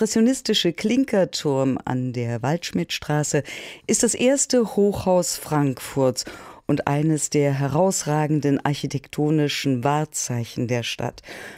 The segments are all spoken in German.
impressionistische Klinkerturm an der Waldschmidtstraße ist das erste Hochhaus Frankfurts und eines der herausragenden architektonischen Wahrzeichen der Stadt.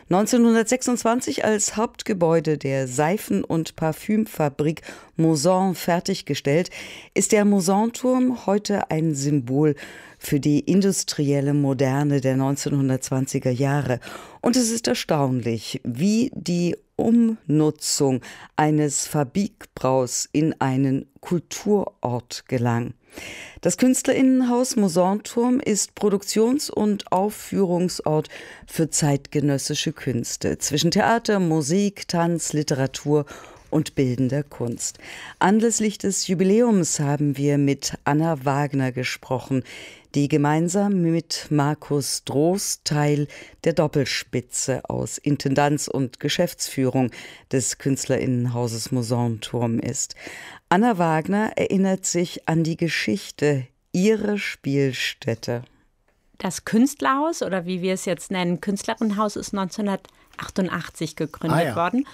1926 als Hauptgebäude der Seifen- und Parfümfabrik Moson fertiggestellt, ist der Moson-Turm heute ein Symbol für die industrielle Moderne der 1920er Jahre. Und es ist erstaunlich, wie die Umnutzung eines Fabrikbaus in einen Kulturort gelang. Das Künstlerinnenhaus Moson-Turm ist Produktions- und Aufführungsort für zeitgenössische Künste zwischen Theater, Musik, Tanz, Literatur und bildender Kunst. Anlässlich des Jubiläums haben wir mit Anna Wagner gesprochen, die gemeinsam mit Markus Drost Teil der Doppelspitze aus Intendanz und Geschäftsführung des Künstlerinnenhauses Moson-Turm ist. Anna Wagner erinnert sich an die Geschichte ihrer Spielstätte. Das Künstlerhaus, oder wie wir es jetzt nennen, Künstlerinnenhaus, ist 1988 gegründet worden.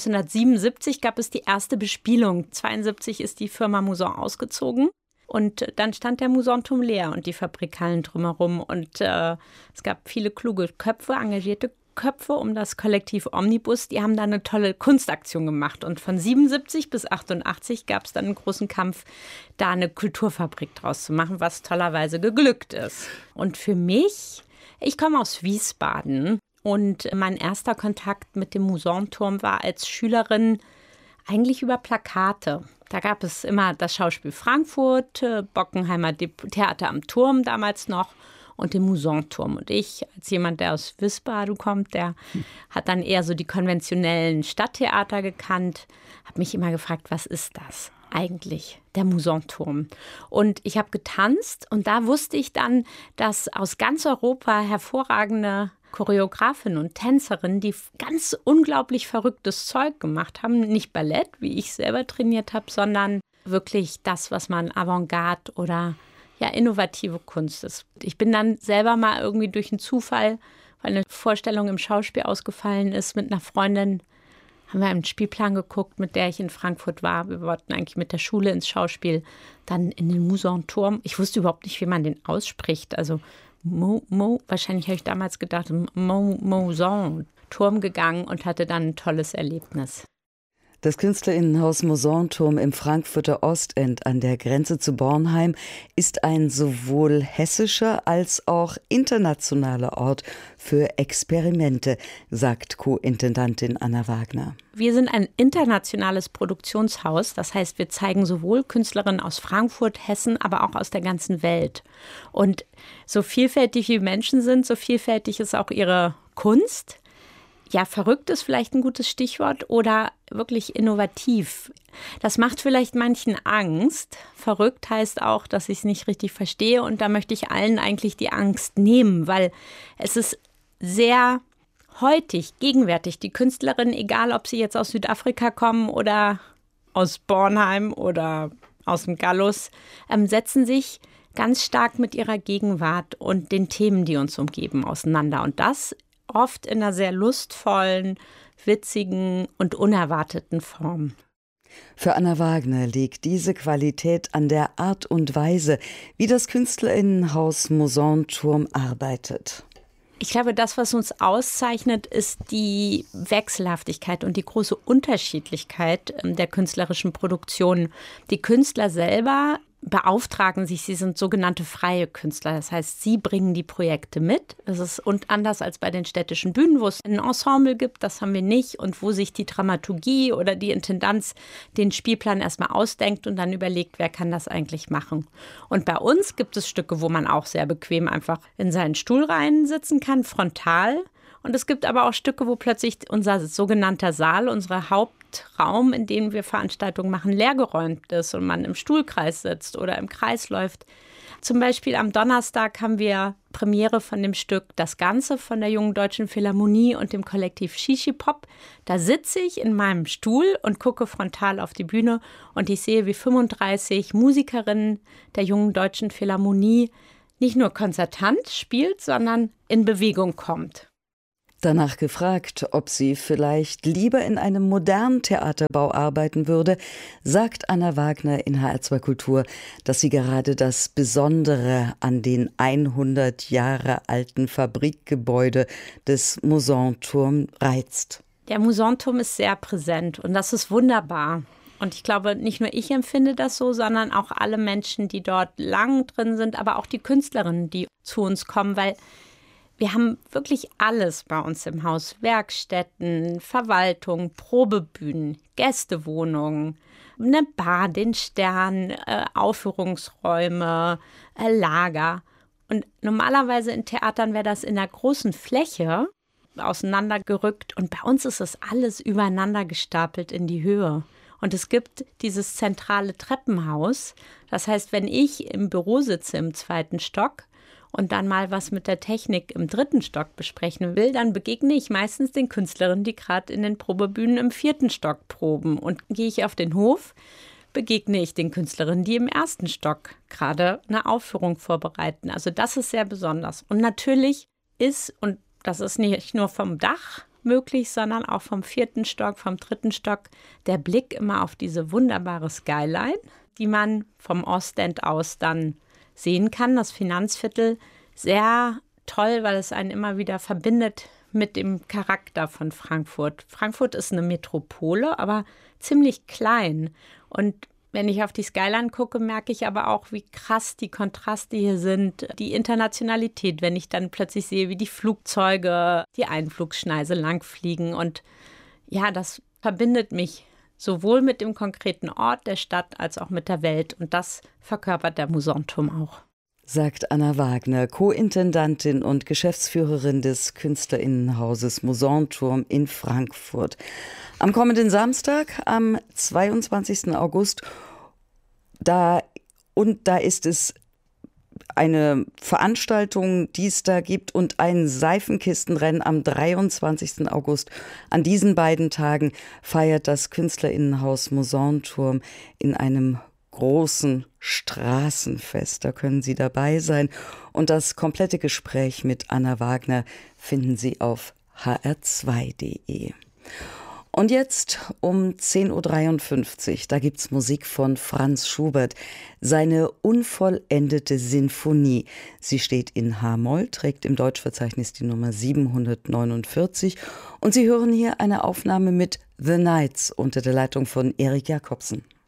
1977 gab es die erste Bespielung. 1972 ist die Firma Moson ausgezogen. Und dann stand der Moson-Turm leer und die Fabrikhallen drumherum. Und es gab viele kluge Köpfe, engagierte Köpfe um das Kollektiv Omnibus. Die haben da eine tolle Kunstaktion gemacht. Und von 77 bis 88 gab es dann einen großen Kampf, da eine Kulturfabrik draus zu machen, was tollerweise geglückt ist. Und für mich, ich komme aus Wiesbaden und mein erster Kontakt mit dem Moson-Turm war als Schülerin eigentlich über Plakate. Da gab es immer das Schauspiel Frankfurt, Bockenheimer Theater am Turm damals noch und den Moson-Turm. Und ich, als jemand, der aus Wiesbaden kommt, der hat dann eher so die konventionellen Stadttheater gekannt, habe mich immer gefragt, was ist das eigentlich, der Moson-Turm? Und ich habe getanzt und da wusste ich dann, dass aus ganz Europa hervorragende Choreografinnen und Tänzerinnen, die ganz unglaublich verrücktes Zeug gemacht haben. Nicht Ballett, wie ich selber trainiert habe, sondern wirklich das, was man Avantgarde oder ja innovative Kunst ist. Ich bin dann selber mal irgendwie durch einen Zufall, weil eine Vorstellung im Schauspiel ausgefallen ist, mit einer Freundin, haben wir einen Spielplan geguckt, mit der ich in Frankfurt war. Wir wollten eigentlich mit der Schule ins Schauspiel, dann in den Moson-Turm. Ich wusste überhaupt nicht, wie man den ausspricht. Also wahrscheinlich habe ich damals gedacht, Moson, Turm gegangen und hatte dann ein tolles Erlebnis. Das Künstlerinnenhaus Moson-Turm im Frankfurter Ostend an der Grenze zu Bornheim ist ein sowohl hessischer als auch internationaler Ort für Experimente, sagt Co-Intendantin Anna Wagner. Wir sind ein internationales Produktionshaus, das heißt, wir zeigen sowohl Künstlerinnen aus Frankfurt, Hessen, aber auch aus der ganzen Welt. Und so vielfältig wie Menschen sind, so vielfältig ist auch ihre Kunst. Ja, verrückt ist vielleicht ein gutes Stichwort oder wirklich innovativ. Das macht vielleicht manchen Angst. Verrückt heißt auch, dass ich es nicht richtig verstehe und da möchte ich allen eigentlich die Angst nehmen, weil es ist sehr heutig, gegenwärtig. Die Künstlerinnen, egal ob sie jetzt aus Südafrika kommen oder aus Bornheim oder aus dem Gallus, setzen sich ganz stark mit ihrer Gegenwart und den Themen, die uns umgeben, auseinander. Und das oft in einer sehr lustvollen, witzigen und unerwarteten Form. Für Anna Wagner liegt diese Qualität an der Art und Weise, wie das Künstlerinnenhaus Moson-Turm arbeitet. Ich glaube, das, was uns auszeichnet, ist die Wechselhaftigkeit und die große Unterschiedlichkeit der künstlerischen Produktion. Die Künstler selber beauftragen sich, sie sind sogenannte freie Künstler. Das heißt, sie bringen die Projekte mit. Das ist anders als bei den städtischen Bühnen, wo es ein Ensemble gibt, das haben wir nicht. Und wo sich die Dramaturgie oder die Intendanz den Spielplan erstmal ausdenkt und dann überlegt, wer kann das eigentlich machen. Und bei uns gibt es Stücke, wo man auch sehr bequem einfach in seinen Stuhl reinsitzen kann, frontal. Und es gibt aber auch Stücke, wo plötzlich unser sogenannter Saal, unsere Hauptraum, in dem wir Veranstaltungen machen, leergeräumt ist und man im Stuhlkreis sitzt oder im Kreis läuft. Zum Beispiel am Donnerstag haben wir Premiere von dem Stück Das Ganze von der Jungen Deutschen Philharmonie und dem Kollektiv Shishi Pop. Da sitze ich in meinem Stuhl und gucke frontal auf die Bühne und ich sehe, wie 35 Musikerinnen der Jungen Deutschen Philharmonie nicht nur konzertant spielt, sondern in Bewegung kommt. Danach gefragt, ob sie vielleicht lieber in einem modernen Theaterbau arbeiten würde, sagt Anna Wagner in HR2 Kultur, dass sie gerade das Besondere an den 100 Jahre alten Fabrikgebäude des Mousonturm reizt. Der Mousonturm ist sehr präsent und das ist wunderbar. Und ich glaube, nicht nur ich empfinde das so, sondern auch alle Menschen, die dort lang drin sind, aber auch die Künstlerinnen, die zu uns kommen, weil wir haben wirklich alles bei uns im Haus. Werkstätten, Verwaltung, Probebühnen, Gästewohnungen, eine Bar, den Stern, Aufführungsräume, Lager. Und normalerweise in Theatern wäre das in einer großen Fläche auseinandergerückt. Und bei uns ist das alles übereinander gestapelt in die Höhe. Und es gibt dieses zentrale Treppenhaus. Das heißt, wenn ich im Büro sitze im 2. Stock, und dann mal was mit der Technik im 3. Stock besprechen will, dann begegne ich meistens den Künstlerinnen, die gerade in den Probebühnen im 4. Stock proben. Und gehe ich auf den Hof, begegne ich den Künstlerinnen, die im 1. Stock gerade eine Aufführung vorbereiten. Also das ist sehr besonders. Und natürlich ist, und das ist nicht nur vom Dach möglich, sondern auch vom 4. Stock, vom 3. Stock, der Blick immer auf diese wunderbare Skyline, die man vom Ostend aus dann sehen kann, das Finanzviertel, sehr toll, weil es einen immer wieder verbindet mit dem Charakter von Frankfurt. Frankfurt ist eine Metropole, aber ziemlich klein. Und wenn ich auf die Skyline gucke, merke ich aber auch, wie krass die Kontraste hier sind, die Internationalität, wenn ich dann plötzlich sehe, wie die Flugzeuge die Einflugschneise langfliegen. Und ja, das verbindet mich sowohl mit dem konkreten Ort der Stadt als auch mit der Welt. Und das verkörpert der Mousonturm auch. Sagt Anna Wagner, Co-Intendantin und Geschäftsführerin des Künstlerinnenhauses Mousonturm in Frankfurt. Am kommenden Samstag, am 22. August, da ist es eine Veranstaltung, die es da gibt, und ein Seifenkistenrennen am 23. August. An diesen beiden Tagen feiert das Künstlerinnenhaus Mousonturm in einem großen Straßenfest. Da können Sie dabei sein. Und das komplette Gespräch mit Anna Wagner finden Sie auf hr2.de. Und jetzt um 10.53 Uhr, da gibt's Musik von Franz Schubert, seine unvollendete Sinfonie. Sie steht in H-Moll, trägt im Deutschverzeichnis die Nummer 749 und Sie hören hier eine Aufnahme mit The Nights unter der Leitung von Erik Jacobsen.